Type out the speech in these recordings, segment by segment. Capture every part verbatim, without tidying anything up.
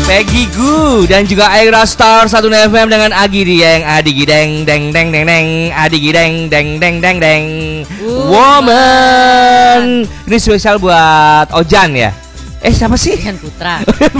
Peggy Gu dan juga Aira Star satu F M dengan Agi Dieng, Adi Gideng, deng deng deng deng, Adi Gideng, deng deng deng deng. Woman. Ini spesial buat Ojan ya? Eh siapa sih? Ojan Putra.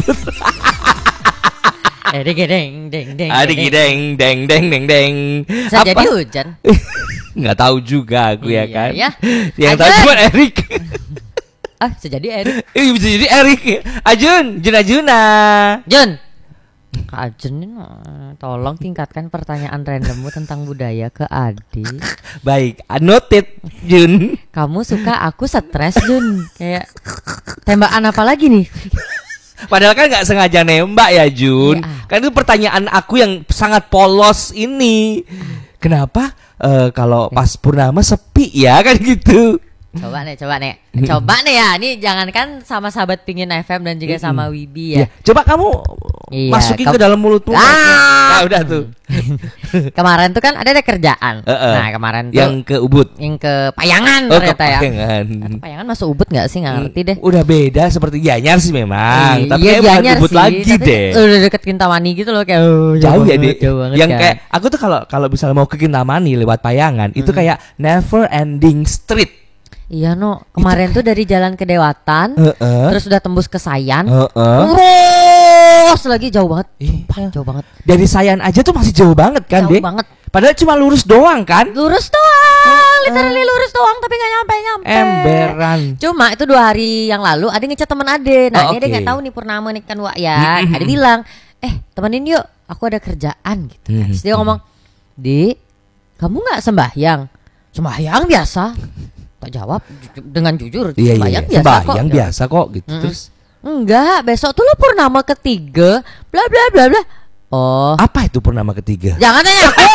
Adi Gideng, deng deng. Adi Gideng, deng deng deng deng. Bisa jadi hujan. Nggak tahu juga aku ya kan. Iya, Yang tahu cuma Erik. Ah, bisa jadi Erik. Ini bisa jadi Erik. Ajun, Jun Ajuna. Jun. Kak Ajun ini tolong tingkatkan pertanyaan randommu tentang budaya ke Adi. Baik, noted Jun. Kamu suka aku stres Jun. Kayak tembakan apa lagi nih? Padahal kan nggak sengaja nembak ya Jun. Ya. Kan itu pertanyaan aku yang sangat polos ini. Kenapa uh, kalau pas purnama sepi ya kan gitu? Coba nih, coba nih, coba nih ya. Ini jangankan sama sahabat Pingin F M dan juga sama Wibi ya. ya. Coba kamu iya, masukin ke dalam mulutmu. Ah, nah, udah tuh. Kemarin tuh kan ada ada kerjaan. Uh, uh. Nah kemarin tuh yang ke Ubud, yang ke Payangan oh, ternyata ke ya. Payangan. Nah, Payangan masuk Ubud nggak sih? Nggak ngerti deh. Udah beda seperti Gianyar sih memang. Iya, tapi iya, kayak bukan Ubud sih, lagi deh. Udah deket Kintamani gitu loh kayak oh, jauh, jauh ya deh. Yang kan? kayak aku tuh kalau kalau misalnya mau ke Kintamani lewat Payangan hmm. itu kayak never ending street. Iya no, kemarin itu tuh dari jalan ke Dewatan, uh-uh. terus udah tembus ke Sayan, uh-uh. terus lagi jauh banget, Sumpah, jauh banget. Dari Sayan aja tuh masih jauh banget kan, jauh Dek? banget. Padahal cuma lurus doang kan? Lurus doang, uh-uh. literally lurus doang, tapi nggak nyampe-nyampe. Emberan. Cuma itu dua hari yang lalu, ada ngechat temen Ade, nah oh, ini okay. Dia nggak tahu nih purnama nih kan Wak ya, Ade bilang, eh temenin yuk, aku ada kerjaan gitu. Kan. Terus dia ngomong, Di, kamu nggak sembahyang? Sembahyang biasa. Tak jawab ju- dengan jujur, iya, sembahyang iya. biasa sembahyang kok. biasa kok gitu. Mm-hmm. Terus enggak, besok tuh lo purnama ketiga, bla bla bla bla. Oh, apa itu purnama ketiga? Jangan tanya aku.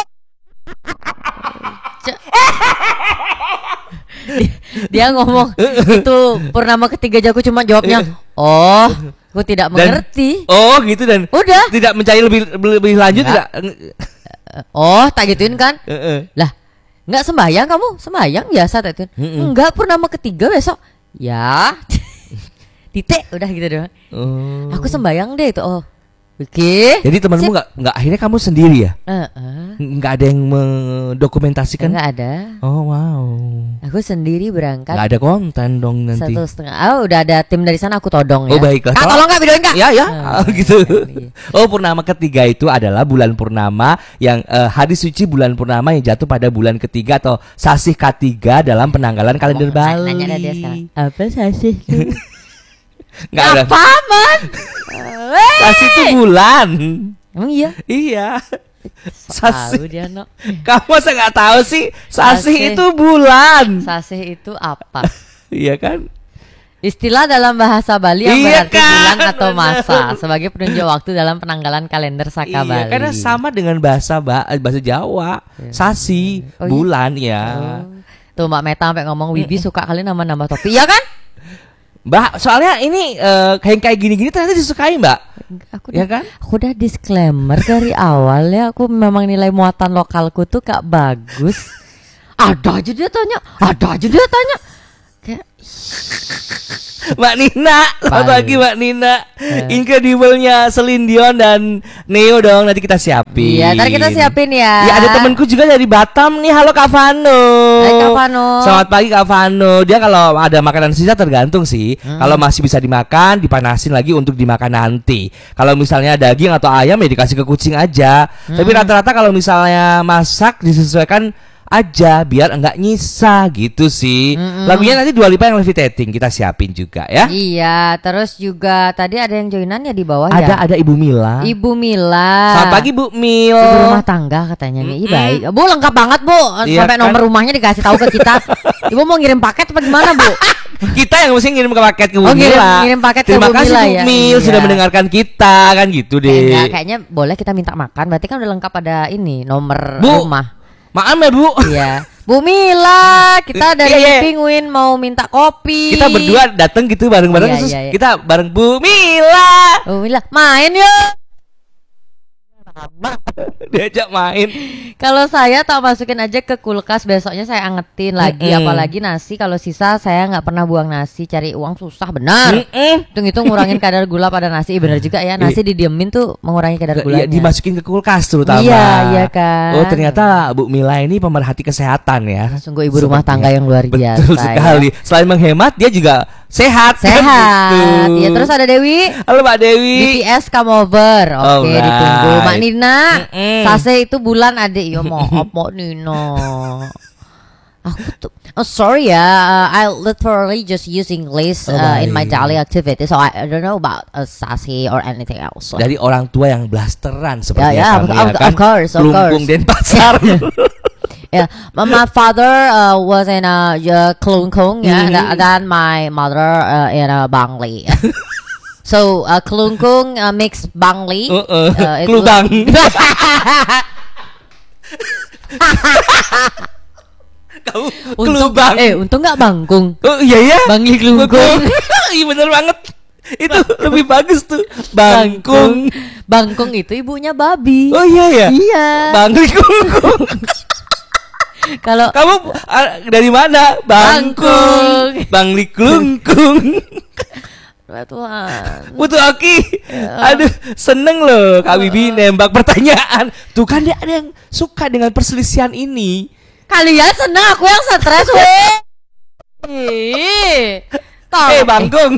Dia ngomong itu purnama ketiga aja aku cuma jawabnya, "Oh, aku tidak mengerti." Dan, oh, gitu dan udah. Tidak mencari lebih lebih lanjut tidak? Oh, tak gituin kan? Uh-uh. Lah, enggak sembahyang kamu? Sembahyang biasa tak gituin. Mm-mm. Enggak, purnama ketiga besok. Ya. Titik udah gitu doang. Oh. Aku sembahyang deh itu. Oh. Oke. Okay. Jadi temanmu nggak nggak akhirnya kamu sendiri ya? Uh-uh. Nggak ada yang mendokumentasikan? Nggak ada. Oh wow. Aku sendiri berangkat. Nggak ada konten dong nanti. Satu setengah. Oh udah ada tim dari sana aku todong ya. Oh baiklah. Kak, tolong nggak videoin kak? Ya ya. Uh, gitu. Iya. Oh purnama ketiga itu adalah bulan purnama yang uh, hari suci bulan purnama yang jatuh pada bulan ketiga atau sasih ketiga dalam penanggalan kalender oh, Bali. Nanya dia sekarang. Apa sasih? Nggak ada. Apa man? Sasih itu bulan. Emang iya? Iya. Sasih dia no. Kamu masa nggak tahu sih? Sasih itu bulan. Sasih itu apa? Iya kan? Istilah dalam bahasa Bali yang iya berarti kan? bulan atau masa sebagai penunjuk waktu dalam penanggalan kalender Saka iya, Bali. Karena sama dengan bahasa bahasa Jawa. Sasi, oh, bulan iya? ya. Oh. Tuh Mbak Meta sampai ngomong Wibi suka kali nama-nama topi. Iya kan? Mbak, soalnya ini uh, kayak kayak gini-gini ternyata disukai Mbak. Aku ya udah, kan? Aku udah disclaimer dari awal ya. Aku memang nilai muatan lokalku tuh gak bagus. Ada aja dia tanya, ada aja dia tanya. Kayak Mbak Nina, selamat pagi Mbak Nina. Uh. Incredible-nya Celine Dion dan Neo dong, nanti kita siapin. Iya, ntar kita siapin ya. Ya ada temanku juga dari Batam nih, halo Kak Vano. Hai Kak Vano. Selamat pagi Kak Vano. Dia kalau ada makanan sisa tergantung sih. Hmm. Kalau masih bisa dimakan, dipanasin lagi untuk dimakan nanti. Kalau misalnya daging atau ayam ya dikasih ke kucing aja. Hmm. Tapi rata-rata kalau misalnya masak disesuaikan aja biar enggak nyisa gitu sih. Mm-mm. Lagunya nanti Dua Lipa yang Levitating kita siapin juga ya. Iya, terus juga tadi ada yang joinan ya di bawah ada, ya. Ada ada Ibu Mila. Ibu Mila. Selamat pagi Bu Mil. Ibu rumah tangga katanya nih. Mm-hmm. Baik. Bu lengkap banget Bu. Iya, sampai kan? Nomor rumahnya dikasih tahu ke kita. Ibu mau ngirim paket apa gimana Bu? Kita yang mesti ngirim ke paket ke Bu oh, Mila. Ngirim, ngirim paket Terima ke Bu kasih Mila Bu ya. Mil iya. Sudah mendengarkan kita kan gitu deh. Enggak, kayaknya boleh kita minta makan. Berarti kan udah lengkap ada ini nomor Bu, rumah. Maaf ya Bu. Iya. Bu Mila, kita dari yeah, yeah. Penguin mau minta kopi. Kita berdua datang gitu bareng-bareng yeah, terus yeah, yeah. kita bareng Bu Mila. Bu Mila, main yuk. Diajak main. Kalau saya tak masukin aja ke kulkas, besoknya saya angetin lagi. Mm-mm. Apalagi nasi, kalau sisa saya nggak pernah buang nasi. Cari uang susah benar. Hitung itu ngurangin kadar gula pada nasi. Benar juga ya, nasi didiemin tuh mengurangi kadar gulanya. Iya, dimasukin ke kulkas terutama. Iya, iya kan. Oh ternyata Bu Mila ini pemerhati kesehatan ya. Sungguh ibu rumah tangga yang luar biasa. Betul sekali. Ya. Selain menghemat, dia juga sehat. Sehat. Kan, gitu. Ya terus ada Dewi. Halo Mbak Dewi. B T S come over. Oke, okay, ditunggu. Mbak Nina. Mm-mm. Sase itu bulan adik. Ya maaf Mbak Nina. Aku tuh oh sorry ya, uh, I literally just use English uh, in my daily activity, so I, I don't know about uh, sassy or anything else. Dari orang tua yang blasteran seperti yeah, yeah, kamu of, ya kan. Of course, of Lumpung course. Denpasar. Yeah, my father uh, was in a uh, Kelungkung, yeah, mm-hmm. and then my mother uh, in a Bangli. So uh, Kelungkung uh, mix Bangli. Uh, uh, uh, Kelubang. Kamu Kelubang. Eh, untung nggak Bangkung. Oh iya ya. Bangli Kelungkung. Iya bener banget. Itu lebih bagus tuh. Bangkung. Bangkung itu ibunya babi. Oh iya ya. Iya. Bangli Kelungkung. Kalau kamu uh, dari mana? Bangkung. Bangli Kelungkung. Tuhan. Putu Oki. Ya. Aduh, seneng loh Kak Bibi nembak pertanyaan. Tuh kan dia ada yang suka dengan perselisihan ini. Kalian seneng, aku yang stres weh. Eh Bangkung.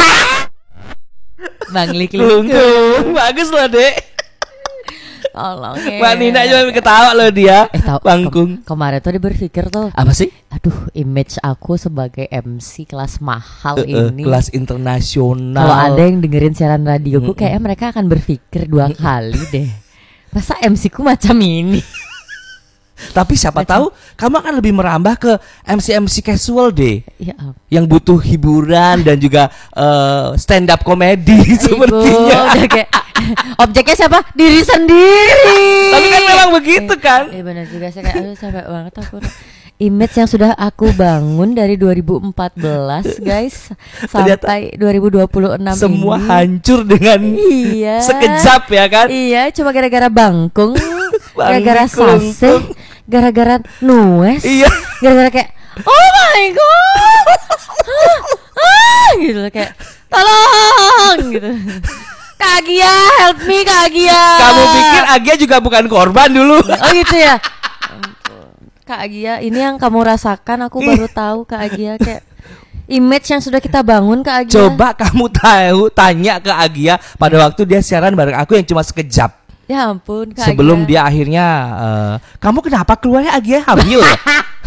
Bangli Kelungkung. Bagus loh dek. Tolong ya. Mbak Nina juga ketawa loh dia. Eh tahu Bangkung. Ke- kemarin tuh dia berpikir tuh. Apa sih? Aduh, image aku sebagai M C kelas mahal uh, uh, ini. Kelas internasional. Kalau ada yang dengerin siaran radioku, mm-mm. kayaknya mereka akan berpikir dua mm-mm. kali deh. Masa M C ku macam ini? Tapi siapa macam... tahu kamu akan lebih merambah ke M C-M C casual deh. Ya, yang butuh hiburan dan juga uh, stand up komedi sepertinya. Kayak, objeknya siapa? Diri sendiri. Tapi kan memang begitu kan? Iya eh, benar juga, saya kayak aduh sampai banget aku. Image yang sudah aku bangun dari dua ribu empat belas guys sampai dua ribu dua puluh enam semua ini. hancur dengan iya. sekejap ya kan? Iya, cuma gara-gara Bangkung, gara-gara Sase, gara-gara Nues, iya. gara-gara kayak oh my god, ah, gitu kayak tolong gitu. Kak Agia, help me Kak Agia. Kamu pikir Agia juga bukan korban dulu? Oh gitu ya. Kak Agia, ini yang kamu rasakan, aku baru tahu Kak Agia, kayak image yang sudah kita bangun Kak Agia. Coba kamu tahu, tanya ke Agia pada waktu dia siaran bareng aku yang cuma sekejap. Ya ampun Kak sebelum Agia. Dia akhirnya uh, kamu kenapa keluarnya Agia hamil ya?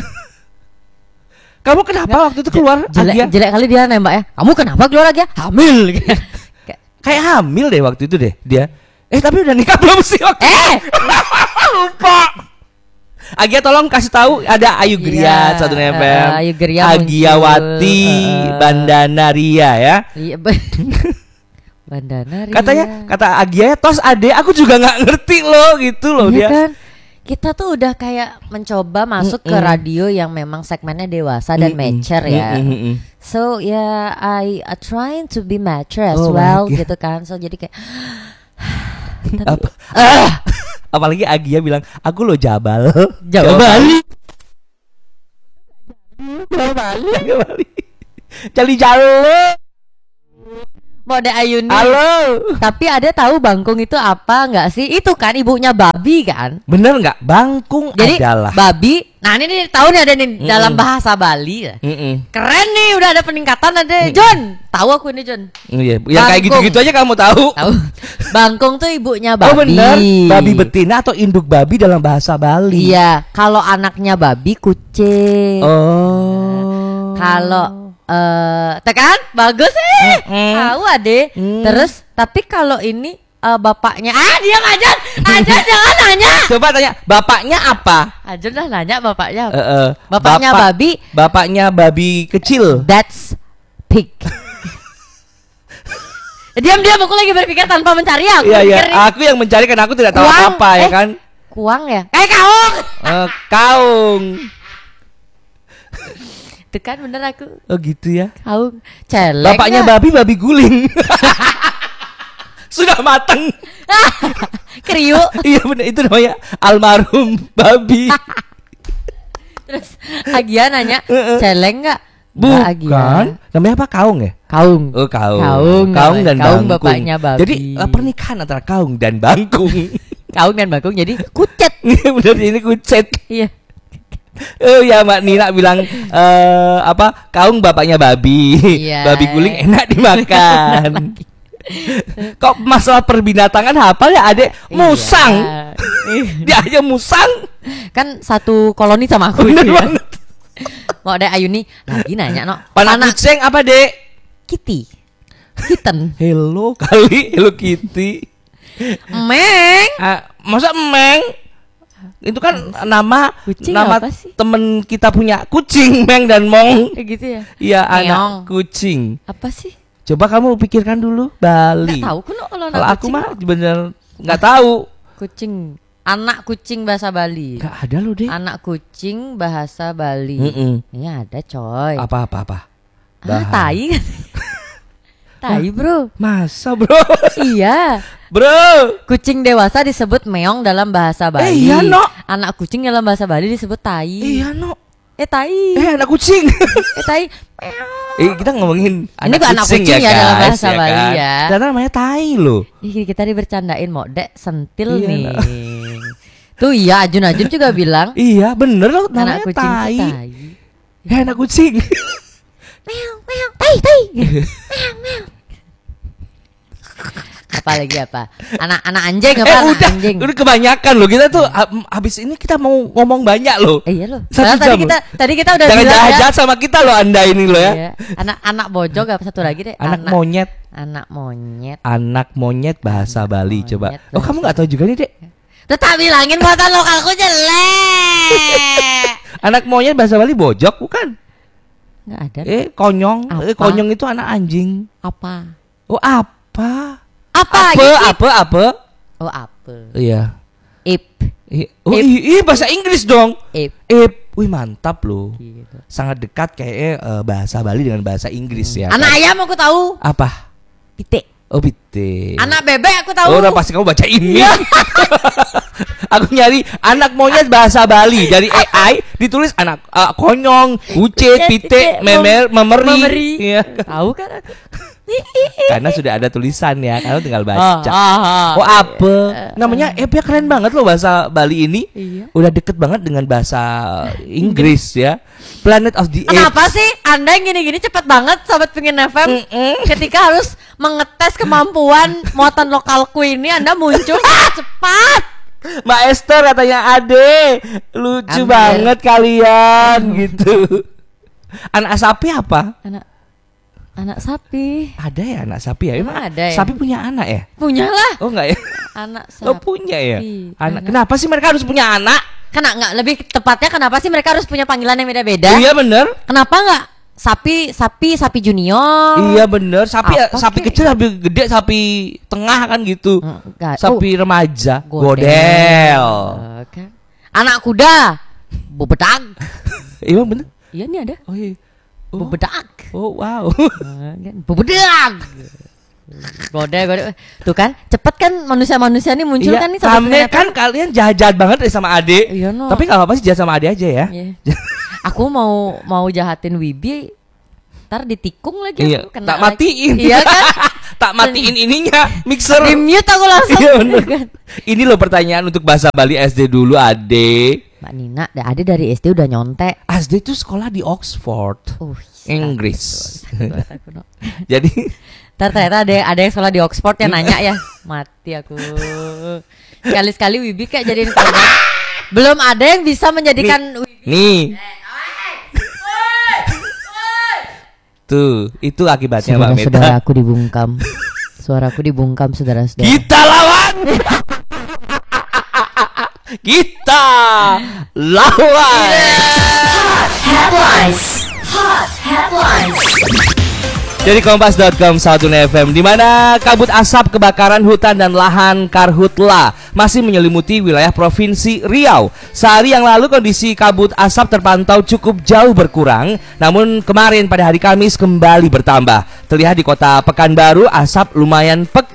Kamu kenapa Nggak, waktu itu keluar jelek, Agia? Jelek kali dia nembak ya. Kamu kenapa keluar Agia? Hamil. Kayak hamil deh waktu itu deh dia. Eh tapi udah nikah belum sih waktu Eh lupa. Agia tolong kasih tahu ada Ayu Gria satu yeah, nempel. uh, Ayu Gria Agiawati uh, Bandana Ria ya. Iya Bandana Ria. Katanya kata Agia tos ade aku juga nggak ngerti loh gitu loh iya dia. Kan? Kita tuh udah kayak mencoba masuk Mm-mm. ke radio yang memang segmennya dewasa dan Mm-mm. mature ya. Mm-mm. So ya yeah, I uh, trying to be mature as oh well gitu kan. So jadi kayak Apa? Ah! Apalagi Agia bilang aku lo Jabal. Jawa Bali. Jawa Bali. Jawa Bali. Jali Jale. Mode Ayuni. Halo. Tapi ada tahu Bangkung itu apa nggak sih? Itu kan ibunya babi kan? Bener nggak? Bangkung Jadi, adalah babi. Nah ini nih tahu nih ada nih Mm-mm. dalam bahasa Bali. Mm-mm. Keren nih udah ada peningkatan ada. Mm-mm. John, tahu aku ini John. Iya, yang kayak gitu-gitu aja kamu tahu. Tahu. Bangkung tuh ibunya babi. Oh bener. Babi betina atau induk babi dalam bahasa Bali. Iya. Kalau anaknya babi kucing. Oh. Kalau Uh, tekan bagus sih, mm-hmm. tahu ade. Mm. Terus tapi kalau ini uh, bapaknya, ah diam aja, aja jangan nanya. Coba tanya bapaknya apa? Aja dah nanya bapaknya. Uh, uh, bapaknya bapak, babi. Bapaknya babi kecil. That's pig. Diam-diam aku lagi berpikir tanpa mencari aku. Iya iya. Aku yang mencari kan aku tidak tahu kuang, apa ya eh, kan. Kuang ya? Eh kaung. Uh, kaung. Itu kan bener aku. Oh gitu ya. Kaung celeng. Bapaknya gak? Babi babi guling. Sudah mateng. Kriuk. Iya bener, itu namanya almarhum babi. Terus Agia nanya, celeng nggak? Nggak, Agia. Bukan, namanya apa, kaung ya? Kaung. Oh kaung. Kaung, Kaung dan kaung bangkung. bapaknya babi. Jadi uh, pernikahan antara kaung dan bangkung. Kaung dan bangkung jadi kucet. Bener, ini kucet. Iya. Oh ya Mbak Nina bilang eh apa, kaung bapaknya babi. Iya. Babi guling enak dimakan. Kok masalah perbinatangan hafal ya Adek? Musang. Iya. Dia aja musang. Kan satu koloni sama aku. Bener ya. banget. Mau ada Ayuni lagi nanya no. Panak kucing apa Dek? Kitty. Kitten. Hello kali, Hello Kitty. Meng. Ah, masa Meng? Itu kan nama Kucing nama apa sih? temen kita punya kucing, Meng dan Mong. Kayak gitu ya. Iya, Meong. anak kucing. Apa sih? Coba kamu pikirkan dulu Bali. Nggak tahu kan kalau anak Kalau aku kucing. mah bener nggak tahu. Kucing. Anak kucing bahasa Bali. Nggak ada loh deh. Anak kucing bahasa Bali. Mm-mm. Ini ada coy. Apa apa apa. Ah, tai kan? Tai bro. Masa bro? Iya. Bro. Kucing dewasa disebut meong dalam bahasa Bali. Eh, iya, no. Anak kucing dalam bahasa Bali disebut tai. Iya no. Eh tai. Eh anak kucing. Eh tai. Eh kita ngomongin Ini bukan anak kucing ya, dalam guys, bahasa Bali kan? ya. Ternyata namanya tai loh. Ih, kita dibercandain mau dek sentil Iya, nih. no. Tuh iya Ajun Ajun juga bilang Iya bener loh, anak namanya kucing tuh tai. tai. Eh anak kucing. Meong meong tai tai. Meong meong. Apa lagi apa? Anak anak anjing apa? Eh Anak udah, anjing. udah kebanyakan loh kita tuh. hab- Habis ini kita mau ngomong banyak loh. Eh, iya loh. Satu Padahal tadi jam kita tadi kita udah Jangan bilang ya. jahat-jahat sama kita loh Anda ini loh ya. Iya. Anak anak bojog apa satu lagi deh? Anak monyet. Anak monyet. Anak monyet bahasa Anak Bali monyet coba. bahasa- Oh kamu nggak tahu juga nih Dek? Tetap bilangin muatan lokalku jelek. Anak monyet bahasa Bali bojok bukan? Enggak ada. Eh konyong. Eh Apa? konyong itu anak anjing. Apa? Oh apa? Apa? Apa? Ip. Apa? Apa? Oh apa? Iya. Ip. I- Oh Ip. iya iya, bahasa Inggris dong. Ip. Ip. Wih mantap loh. Gitu. Sangat dekat kayaknya eh, bahasa Bali dengan bahasa Inggris ya. Anak kan? ayam aku tahu. Apa? Pitik. Oh pite. Anak bebek aku tahu. Oh udah pasti kamu baca ini. Aku nyari anak monyet bahasa Bali dari A I ditulis anak uh, konyong, ucit, pite, memer, memeri. Memeri. Iya. Tahu kan aku. Karena sudah ada tulisan ya, kamu tinggal baca. Ah, ah, ah. Oh apa? Namanya Ep ya, keren banget loh bahasa Bali ini. Iya. Udah deket banget dengan bahasa Inggris ya. Planet of the Apes. Kenapa sih Anda yang gini-gini cepet banget Sobat Pingin F M? Mm-mm. Ketika harus mengetes kemampuan muatan lokalku ini Anda muncul sangat cepat. Mbak Esther katanya Ade, lucu Ambil. banget kalian gitu. Anak sapi apa? Anak anak sapi. Ada ya anak sapi ya? Emang Emang ada ya? sapi punya anak ya? Punya lah. Oh enggak ya? Anak sapi. Oh punya ya? Anak. Anak. Kenapa sih mereka harus punya anak? Kena nggak lebih tepatnya kenapa sih mereka harus punya panggilan yang beda-beda? Iya bener. Kenapa nggak sapi sapi sapi junior? Iya bener. Sapi Apa sapi kek? kecil, sapi gede, sapi tengah kan gitu. Enggak. Sapi remaja, Oh, godel. Oh, kan. Anak kuda, bobedak. Iya bener. Iya nih ada. Oh iya. Oh, Bobedak. oh wow. Bobedak. Gode gode. Tuh kan, cepet kan manusia-manusia ini muncul Iya, kan nih Sobat rame Pingin F M. kan kalian jahat-jahat banget deh sama Ade. Iya, no. Tapi gak apa-apa sih, jahat sama Ade aja ya. Iya. Aku mau mau jahatin Wibi, ntar ditikung lagi Iya, aku kena tak lagi. matiin. Iya kan? Tak matiin ininya, mixer. Di mute aku langsung. Iya bener. Kan? Ini loh pertanyaan untuk bahasa Bali S D dulu Ade. Mbak Nina, ada dari S D udah nyontek. S D itu sekolah di Oxford, Uh, Inggris. sakit, sakit, sakit. Jadi Ntar ternyata ada ada yang sekolah di Oxford yang nanya ya. Mati aku. Sekali-sekali Wibi kayak jadiin korban. Belum ada yang bisa menjadikan Wibi. nih. Tuh, itu akibatnya Mbak Meta. Saudara-saudaraku dibungkam. Suaraku dibungkam saudara-saudara. Kita lawan. Kita lawan. Headlines. Hot headlines. Dari kompas dot com Sautun F M, di mana kabut asap kebakaran hutan dan lahan karhutla masih menyelimuti wilayah Provinsi Riau. Sehari yang lalu kondisi kabut asap terpantau cukup jauh berkurang, namun kemarin pada hari Kamis kembali bertambah. Terlihat di kota Pekanbaru asap lumayan pekat.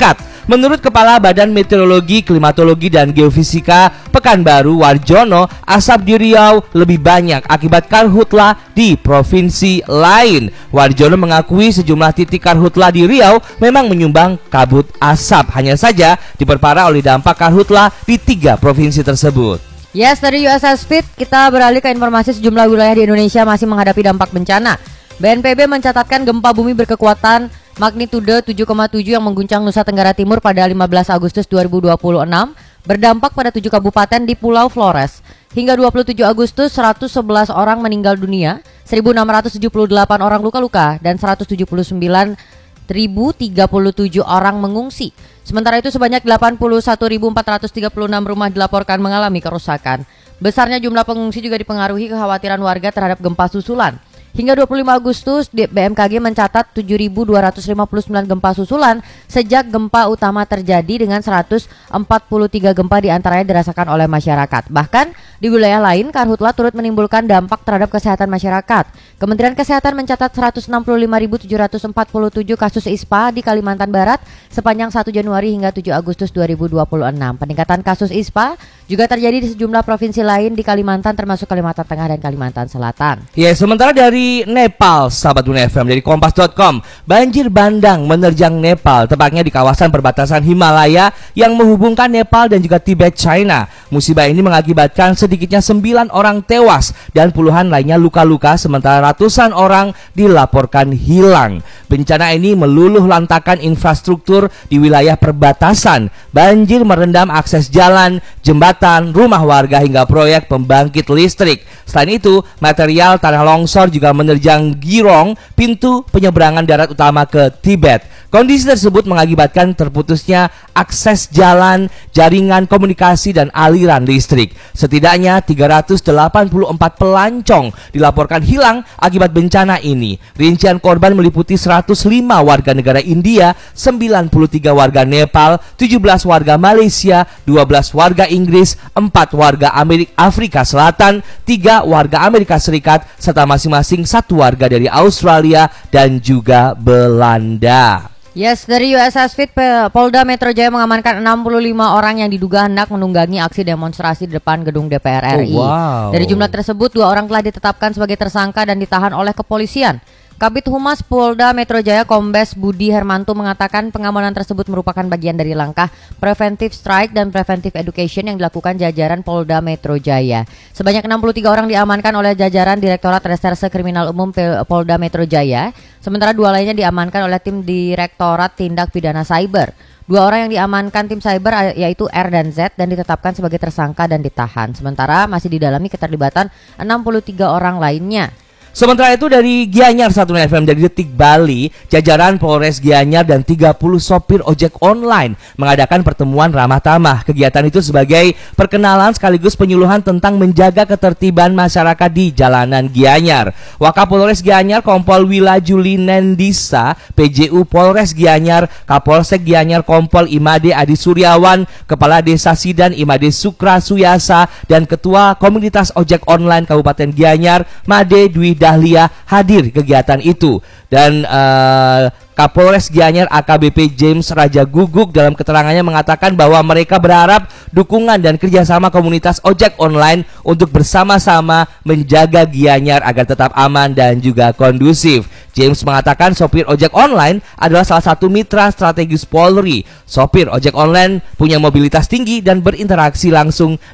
Menurut Kepala Badan Meteorologi, Klimatologi, dan Geofisika Pekanbaru Warjono, asap di Riau lebih banyak akibat karhutla di provinsi lain. Warjono mengakui sejumlah titik karhutla di Riau memang menyumbang kabut asap, hanya saja diperparah oleh dampak karhutla di tiga provinsi tersebut. Yes, dari U S S Fit kita beralih ke informasi sejumlah wilayah di Indonesia masih menghadapi dampak bencana. B N P B mencatatkan gempa bumi berkekuatan magnitudo tujuh koma tujuh yang mengguncang Nusa Tenggara Timur pada lima belas Agustus dua ribu dua puluh enam berdampak pada tujuh kabupaten di Pulau Flores. Hingga dua puluh tujuh Agustus, seratus sebelas orang meninggal dunia, seribu enam ratus tujuh puluh delapan orang luka-luka, dan seratus tujuh puluh sembilan ribu tiga puluh tujuh orang mengungsi. Sementara itu sebanyak delapan puluh satu ribu empat ratus tiga puluh enam rumah dilaporkan mengalami kerusakan. Besarnya jumlah pengungsi juga dipengaruhi kekhawatiran warga terhadap gempa susulan. Hingga dua puluh lima Agustus, B M K G mencatat tujuh ribu dua ratus lima puluh sembilan gempa susulan sejak gempa utama terjadi, dengan seratus empat puluh tiga gempa diantaranya dirasakan oleh masyarakat. Bahkan di wilayah lain, karhutla turut menimbulkan dampak terhadap kesehatan masyarakat. Kementerian Kesehatan mencatat seratus enam puluh lima ribu tujuh ratus empat puluh tujuh kasus ispa di Kalimantan Barat sepanjang satu Januari hingga tujuh Agustus dua ribu dua puluh enam. Peningkatan kasus ispa juga terjadi di sejumlah provinsi lain di Kalimantan, termasuk Kalimantan Tengah dan Kalimantan Selatan. Ya, sementara dari Nepal, sahabat Dunia F M, dari kompas dot com, banjir bandang menerjang Nepal, tepatnya di kawasan perbatasan Himalaya yang menghubungkan Nepal dan juga Tibet, China. Musibah ini mengakibatkan sedikitnya sembilan orang tewas dan puluhan lainnya luka-luka, sementara ratusan orang dilaporkan hilang. Bencana ini meluluh lantakan infrastruktur di wilayah perbatasan. Banjir merendam akses jalan, jembatan, rumah warga hingga proyek pembangkit listrik. Selain itu, material tanah longsor juga menerjang Girong, pintu penyeberangan darat utama ke Tibet. Kondisi tersebut mengakibatkan terputusnya akses jalan, jaringan komunikasi, dan aliran listrik. Setidaknya tiga ratus delapan puluh empat pelancong dilaporkan hilang akibat bencana ini. Rincian korban meliputi seratus lima warga negara India, sembilan puluh tiga warga Nepal, tujuh belas warga Malaysia, dua belas warga Inggris, empat warga Amerika Afrika Selatan, tiga warga Amerika Serikat, serta masing-masing satu warga dari Australia dan juga Belanda. Yes, dari U S S Fit, Polda Metro Jaya mengamankan enam puluh lima orang yang diduga hendak menunggangi aksi demonstrasi di depan gedung D P R R I. Oh, wow. Dari jumlah tersebut, dua orang telah ditetapkan sebagai tersangka dan ditahan oleh kepolisian. Kabid Humas Polda Metro Jaya Kombes Budi Hermanto mengatakan pengamanan tersebut merupakan bagian dari langkah preventive strike dan preventive education yang dilakukan jajaran Polda Metro Jaya. Sebanyak enam puluh tiga orang diamankan oleh jajaran Direktorat Reserse Kriminal Umum Polda Metro Jaya, sementara dua lainnya diamankan oleh tim Direktorat Tindak Pidana Cyber. Dua orang yang diamankan tim cyber yaitu R dan Z dan ditetapkan sebagai tersangka dan ditahan. Sementara masih didalami keterlibatan enam puluh tiga orang lainnya. Sementara itu dari Gianyar satu F M, dari Detik Bali, jajaran Polres Gianyar dan tiga puluh sopir ojek online mengadakan pertemuan ramah tamah. Kegiatan itu sebagai perkenalan sekaligus penyuluhan tentang menjaga ketertiban masyarakat di jalanan Gianyar. Wakapolres Gianyar Kompol Wila Juli Nendisa, P J U Polres Gianyar, Kapolsek Gianyar Kompol Imade Adi Suryawan, Kepala Desa Sidan Imade Sukra Suyasa, dan Ketua Komunitas Ojek Online Kabupaten Gianyar Made Dwi Dahlia hadir kegiatan itu. Dan uh, Kapolres Gianyar A K B P James Raja Guguk dalam keterangannya mengatakan bahwa mereka berharap dukungan dan kerjasama komunitas ojek online untuk bersama-sama menjaga Gianyar agar tetap aman dan juga kondusif. James mengatakan sopir ojek online adalah salah satu mitra strategis Polri. Sopir ojek online punya mobilitas tinggi dan berinteraksi langsung